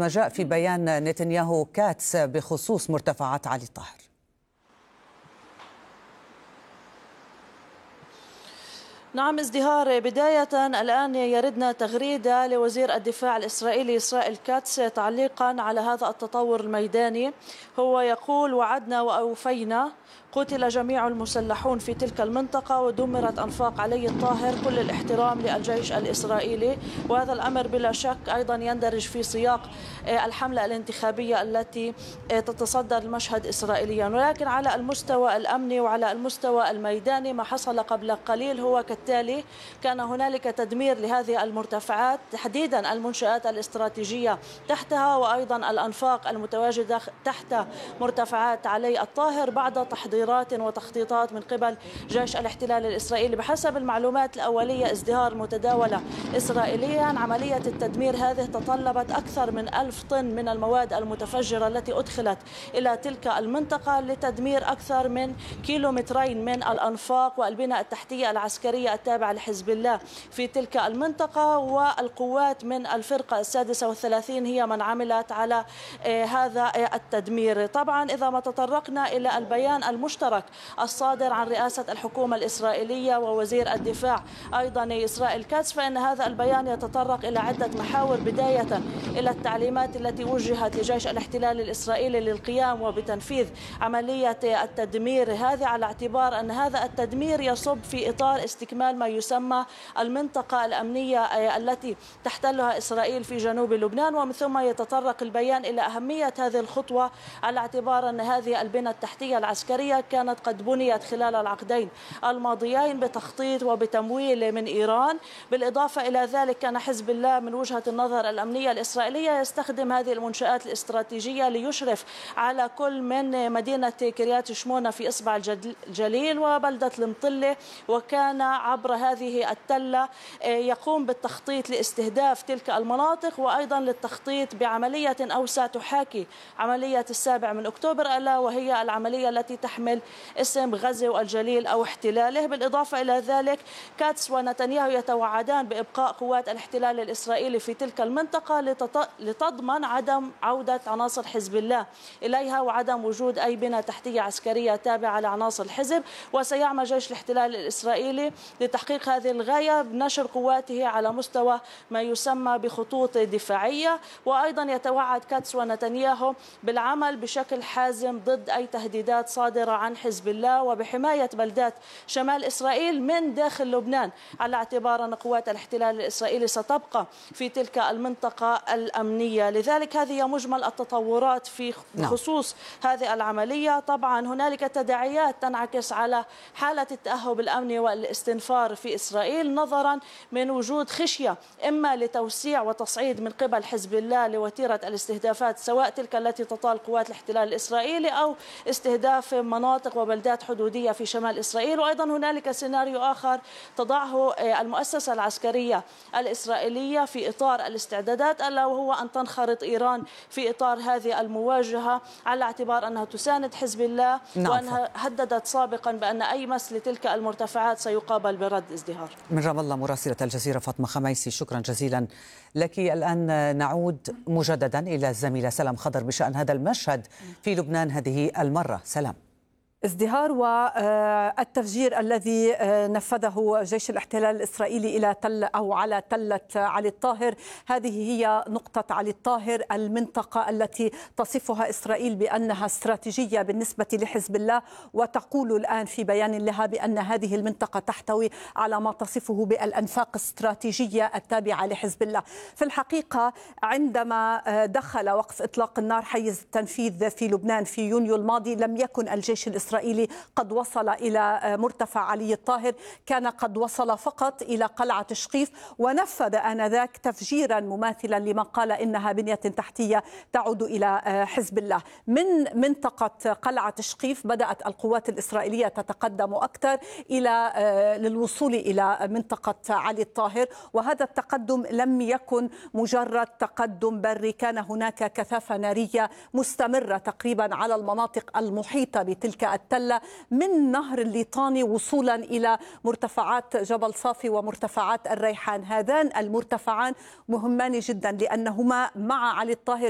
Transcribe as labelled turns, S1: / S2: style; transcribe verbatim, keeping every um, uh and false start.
S1: ما جاء في بيان نتنياهو كاتس بخصوص مرتفعات علي الطاهر.
S2: نعم ازدهار، بداية الآن يردنا تغريدة لوزير الدفاع الإسرائيلي إسرائيل كاتس تعليقا على هذا التطور الميداني. هو يقول: وعدنا وأوفينا، قتل جميع المسلحون في تلك المنطقة ودمرت أنفاق علي الطاهر، كل الاحترام للجيش الإسرائيلي. وهذا الأمر بلا شك أيضا يندرج في سياق الحملة الانتخابية التي تتصدر المشهد إسرائيليا. ولكن على المستوى الأمني وعلى المستوى الميداني ما حصل قبل قليل هو كالتالي: كان هنالك تدمير لهذه المرتفعات، تحديدا المنشآت الاستراتيجية تحتها وأيضا الأنفاق المتواجدة تحت مرتفعات علي الطاهر بعد تحضيرات وتخطيطات من قبل جيش الاحتلال الإسرائيلي. بحسب المعلومات الأولية ازدهار متداولة إسرائيليا، عملية التدمير هذه تطلبت أكثر من ألف طن من المواد المتفجرة التي أدخلت إلى تلك المنطقة لتدمير أكثر من كيلومترين من الأنفاق والبنى التحتية العسكرية التابعة لحزب الله في تلك المنطقة. والقوات من الفرقة السادسة والثلاثين هي من عملت على هذا التدمير. طبعا إذا ما تطرقنا إلى البيان المشترك الصادر عن رئاسة الحكومة الإسرائيلية ووزير الدفاع أيضا إسرائيل كاتس، فإن هذا البيان يتطرق إلى عدة محاور، بداية إلى التعليمات التي وجهت لجيش الاحتلال الإسرائيلي للقيام وبتنفيذ عملية التدمير هذه، على اعتبار أن هذا التدمير يصب في إطار استكمال ما يسمى المنطقة الأمنية التي تحتلها إسرائيل في جنوب لبنان. ومن ثم يتطرق البيان إلى أهمية هذه الخطوة على اعتبار أن هذه البنى التحتية العسكرية كانت قد بنيت خلال العقدين الماضيين بتخطيط وبتمويل من إيران. بالإضافة إلى ذلك كان حزب الله من وجهة النظر الأمنية الإسرائيلية يستخدم هذه المنشآت الاستراتيجية ليشرف على كل من مدينة كريات شمونة في إصبع الجليل وبلدة المطلة، وكان عبر هذه التلة يقوم بالتخطيط لاستهداف تلك المناطق وأيضا للتخطيط بعملية أوسع تحاكي عملية السابع من أكتوبر، ألا وهي العملية التي تحمل اسم غزو الجليل أو احتلاله. بالإضافة إلى ذلك كاتس ونتنياهو يتوعدان بإبقاء قوات الاحتلال الإسرائيلي في تلك المنطقة لتضمن عدم عودة عناصر حزب الله إليها وعدم وجود أي بنى تحتية عسكرية تابعة لعناصر الحزب. وسيعمل جيش الاحتلال الإسرائيلي لتحقيق هذه الغاية بنشر قواته على مستوى ما يسمى بخطوط دفاعية. وأيضا يتوعد كاتس ونتنياهو بالعمل بشكل حازم ضد أي تهديدات صادرة عن حزب الله وبحماية بلدات شمال إسرائيل من داخل لبنان، على اعتبار أن قوات الاحتلال الإسرائيلي ستبقى في تلك المنطقة الأمنية. لذلك هذه مجمل التطورات في بخصوص هذه العملية. طبعا هنالك تداعيات تنعكس على حالة التأهب الأمني والاستنفار في إسرائيل، نظرا من وجود خشية إما لتوسيع وتصعيد من قبل حزب الله لوتيرة الاستهدافات، سواء تلك التي تطال قوات الاحتلال الإسرائيلي أو استهداف مناطق وبلدات حدودية في شمال إسرائيل. وأيضا هنالك سيناريو آخر تضعه المؤسسة العسكرية الإسرائيلية في إطار الاستعدادات، ألا وهو أن تنخرط إيران في إطار هذه المواجهة، على اعتبار أنها تساند حزب الله وأنها هددت سابقا بأن أي مس لتلك المرتفعات سيقابل برد ازدهار.
S1: من رام الله مراسلة الجزيرة فاطمة خميسي، شكرا جزيلا لك. الآن نعود مجددا إلى الزميلة سلام خضر بشأن هذا المشهد في لبنان هذه المرة. سلام.
S3: ازدهار والتفجير الذي نفذه جيش الاحتلال الإسرائيلي إلى تل أو على تلة علي الطاهر، هذه هي نقطة علي الطاهر، المنطقة التي تصفها إسرائيل بأنها استراتيجية بالنسبة لحزب الله، وتقول الآن في بيان لها بأن هذه المنطقة تحتوي على ما تصفه بالأنفاق الاستراتيجية التابعة لحزب الله. في الحقيقة عندما دخل وقف إطلاق النار حيز التنفيذ في لبنان في يونيو الماضي لم يكن الجيش الإسرائيلي الإسرائيلي قد وصل إلى مرتفع علي الطاهر، كان قد وصل فقط إلى قلعة شقيف ونفذ آنذاك تفجيرا مماثلا لما قال إنها بنية تحتية تعود إلى حزب الله. من منطقة قلعة شقيف بدأت القوات الإسرائيلية تتقدم أكثر إلى للوصول إلى منطقة علي الطاهر، وهذا التقدم لم يكن مجرد تقدم بري، كان هناك كثافة نارية مستمرة تقريبا على المناطق المحيطة بتلك التلة من نهر الليطاني وصولا إلى مرتفعات جبل صافي ومرتفعات الريحان. هذان المرتفعان مهمان جدا لأنهما مع علي الطاهر